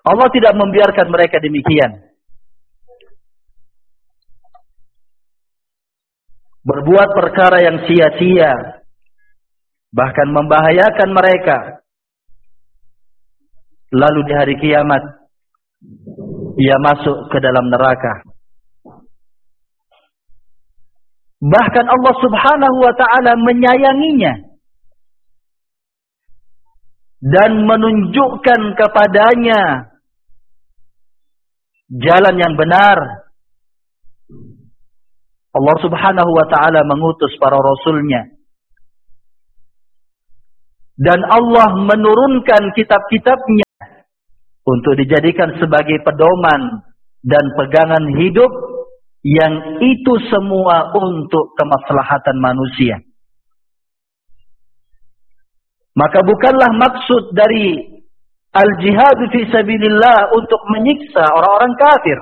Allah tidak membiarkan mereka demikian. Berbuat perkara yang sia-sia, bahkan membahayakan mereka. Lalu di hari kiamat, ia masuk ke dalam neraka. Bahkan Allah Subhanahu wa ta'ala menyayanginya dan menunjukkan kepadanya jalan yang benar. Allah Subhanahu wa ta'ala mengutus para rasulnya. Dan Allah menurunkan kitab-kitabnya untuk dijadikan sebagai pedoman dan pegangan hidup, yang itu semua untuk kemaslahatan manusia. Maka bukanlah maksud dari al-jihad fi sabilillah untuk menyiksa orang-orang kafir.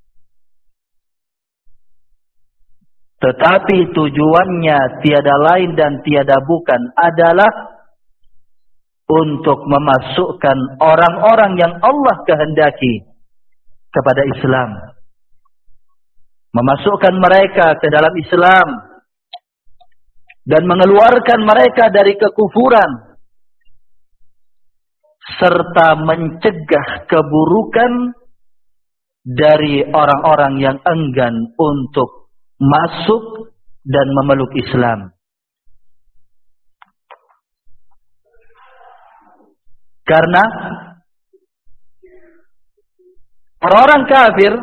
Tetapi tujuannya tiada lain dan tiada bukan adalah untuk memasukkan orang-orang yang Allah kehendaki kepada Islam. Memasukkan mereka ke dalam Islam dan mengeluarkan mereka dari kekufuran, serta mencegah keburukan dari orang-orang yang enggan untuk masuk dan memeluk Islam. Karena orang-orang kafir,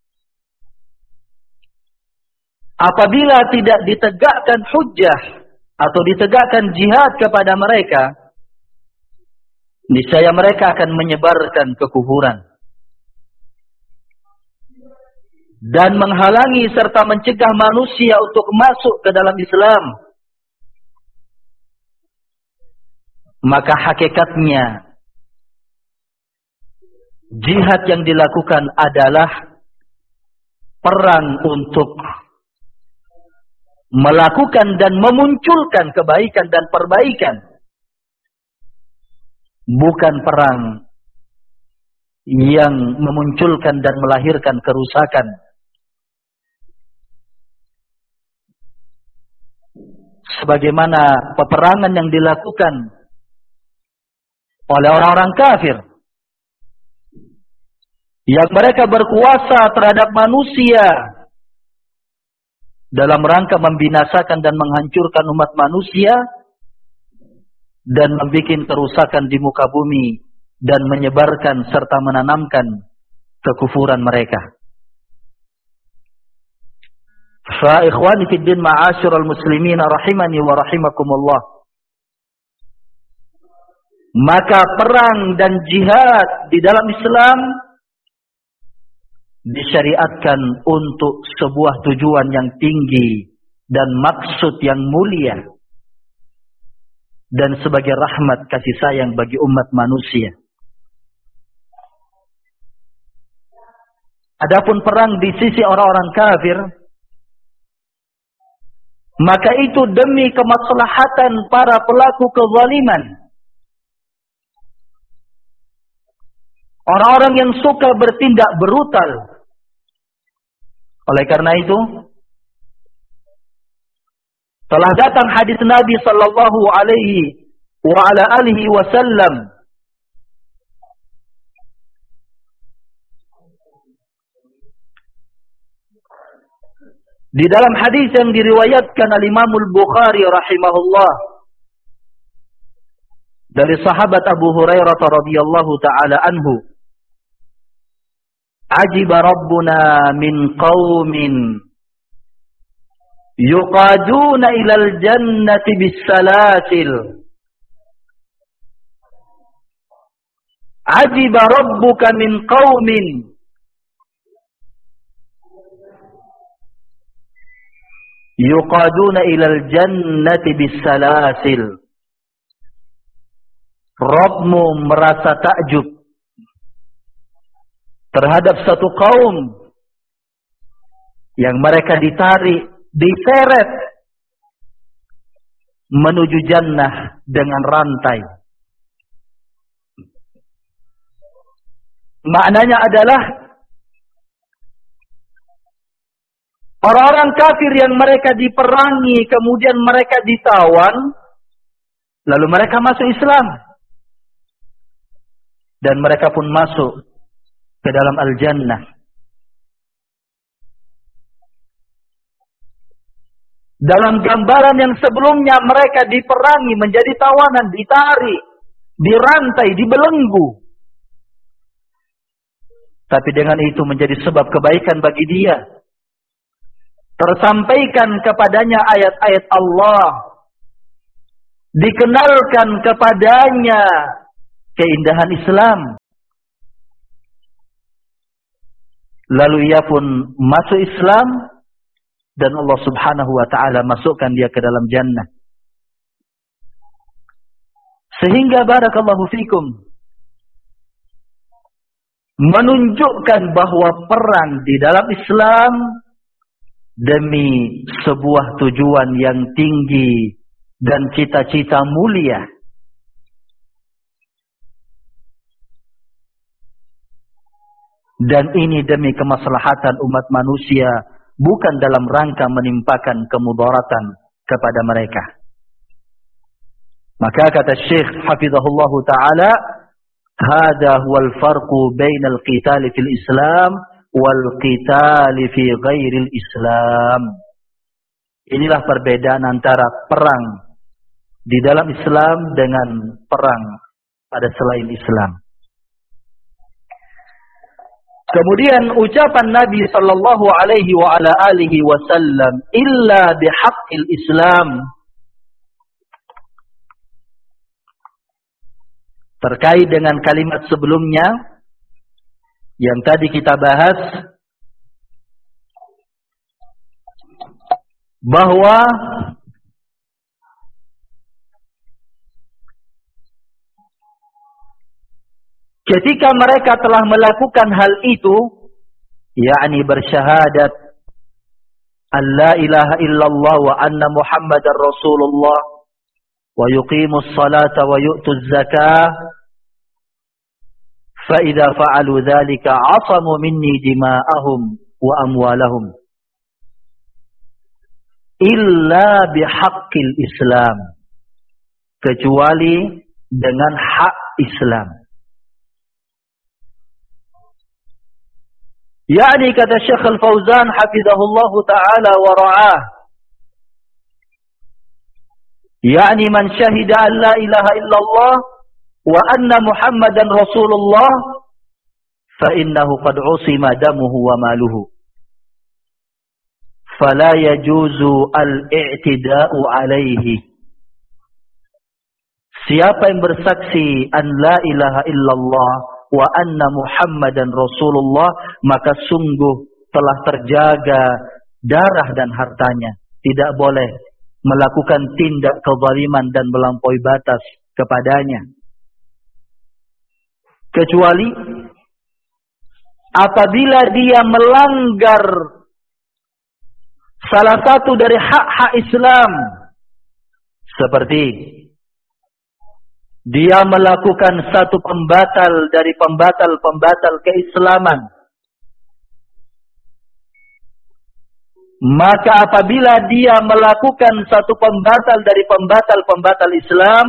apabila tidak ditegakkan hujjah atau ditegakkan jihad kepada mereka, niscaya mereka akan menyebarkan kekufuran dan menghalangi serta mencegah manusia untuk masuk ke dalam Islam. Maka hakikatnya jihad yang dilakukan adalah perang untuk melakukan dan memunculkan kebaikan dan perbaikan, bukan perang yang memunculkan dan melahirkan kerusakan. Sebagaimana peperangan yang dilakukan oleh orang-orang kafir, yang mereka berkuasa terhadap manusia dalam rangka membinasakan dan menghancurkan umat manusia dan membuat kerusakan di muka bumi dan menyebarkan serta menanamkan kekufuran mereka. Fa ikhwani fid din ma'asyiral muslimin rahimani wa rahimakumullah. Maka perang dan jihad di dalam Islam disyariatkan untuk sebuah tujuan yang tinggi dan maksud yang mulia, dan sebagai rahmat kasih sayang bagi umat manusia. Adapun perang di sisi orang-orang kafir, maka itu demi kemaslahatan para pelaku kezaliman. Orang-orang yang suka bertindak brutal. Oleh karena itu, telah datang hadis Nabi sallallahu alaihi wa ala alihi wasallam di dalam hadis yang diriwayatkan oleh Imam Al-Bukhari rahimahullah dari sahabat Abu Hurairah radhiyallahu taala anhu, ajiba rabbuna min qaumin yuqaduna ilal jannati bisalasil. Ajiba rabbuka min qaumin yuqaduna ilal jannati bisalasil. Rabbmu merasa takjub terhadap satu kaum yang mereka ditarik, diseret menuju jannah dengan rantai. Maknanya adalah orang-orang kafir yang mereka diperangi, kemudian mereka ditawan, lalu mereka masuk Islam. Dan mereka pun masuk ke dalam Al-Jannah. Dalam gambaran yang sebelumnya mereka diperangi, menjadi tawanan, ditarik, dirantai, dibelenggu. Tapi dengan itu menjadi sebab kebaikan bagi dia. Tersampaikan kepadanya ayat-ayat Allah. Dikenalkan kepadanya keindahan Islam. Lalu ia pun masuk Islam. Dan Allah subhanahu wa ta'ala masukkan dia ke dalam jannah. Sehingga barakallahu fikum, menunjukkan bahwa perang di dalam Islam demi sebuah tujuan yang tinggi dan cita-cita mulia. Dan ini demi kemaslahatan umat manusia, bukan dalam rangka menimpakan kemudaratan kepada mereka. Maka kata Syekh hafizahullah ta'ala, hada huwal farqu bainal qitali fil Islam wal qitali fi ghairil Islam. Inilah perbedaan antara perang di dalam Islam dengan perang pada selain Islam. Kemudian ucapan Nabi sallallahu alaihi wa ala alihi wasallam, illa bihaqqil Islam, terkait dengan kalimat sebelumnya yang tadi kita bahas, bahwa ketika mereka telah melakukan hal itu, yakni bersyahadat an la ilaha illallah wa anna Muhammadar Rasulullah wa yuqimus salata wa yu'tuz zakah, fa idza fa'alu dzalika 'asamu minni dima'ahum wa amwalahum illa bihaqqil Islam, kecuali dengan hak Islam. Yani kata Syekh Al-Fauzan hafizahullah ta'ala wa ra'ah, yani man syahida an la ilaha illallah wa anna Muhammadan Rasulullah fa innahu qad usima damuhu wa maluhu fala yajuzu al-i'tida'u alaihi. Siapa yang bersaksi an la ilaha illallah wa anna Muhammadan Rasulullah, maka sungguh telah terjaga darah dan hartanya. Tidak boleh melakukan tindak kezaliman dan melampaui batas kepadanya. Kecuali apabila dia melanggar salah satu dari hak-hak Islam, seperti dia melakukan satu pembatal dari pembatal-pembatal keislaman. Maka apabila dia melakukan satu pembatal dari pembatal-pembatal Islam,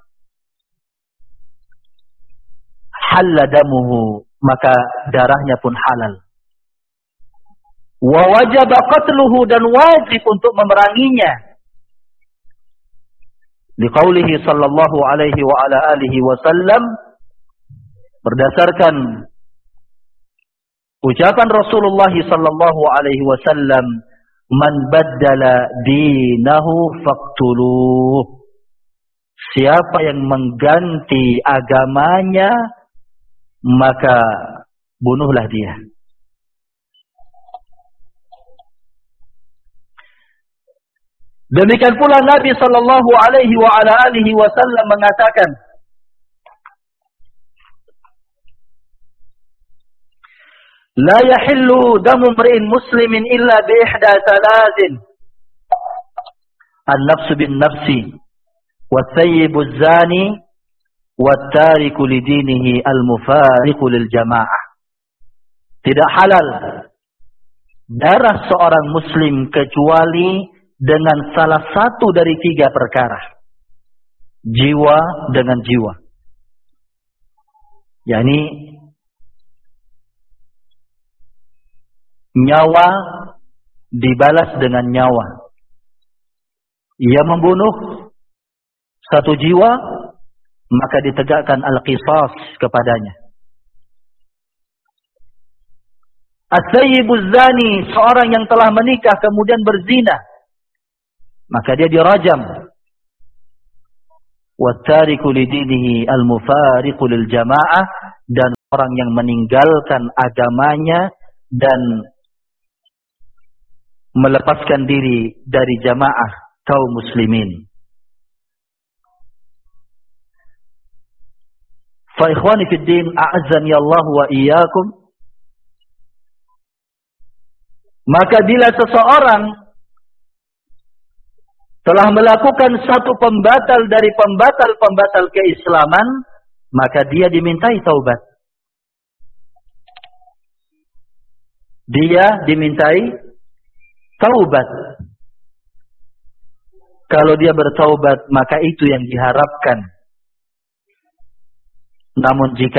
halal damuhu, maka darahnya pun halal. Wa wajib qatluhu, dan wajib untuk memeranginya. Liqaulihi sallallahu alaihi wa ala alihi wasallam, berdasarkan ucapan Rasulullah sallallahu alaihi wasallam, man baddala dinahu faqtuluh. Siapa yang mengganti agamanya, maka bunuhlah dia. Demikian pula Nabi sallallahu alaihi wa ala alihi wasallam mengatakan, la yahillu damu mri'in muslimin illa bi ihda thalathin, an-nafsu bin nafsi, wat-thayyibu az-zani, wat-tariku lidinihi al-mufariqu lil jamaah. Tidak halal darah seorang muslim kecuali dengan salah satu dari 3 perkara. Jiwa dengan jiwa. yakni nyawa dibalas dengan nyawa. Ia membunuh satu jiwa, maka ditegakkan al-qisas kepadanya. As-sayyibuz zani, seorang yang telah menikah kemudian berzina, maka dia dirajam. Wat-tariku lidinihi al-mufariqu lil jamaah, dan orang yang meninggalkan agamanya dan melepaskan diri dari jamaah kaum muslimin. Fa ikhwani fid din, a'azzani Allah wa iyyakum. Maka bila seseorang telah melakukan satu pembatal dari pembatal-pembatal keislaman, maka dia dimintai taubat. Dia dimintai taubat. Kalau dia bertaubat, maka itu yang diharapkan. Namun jika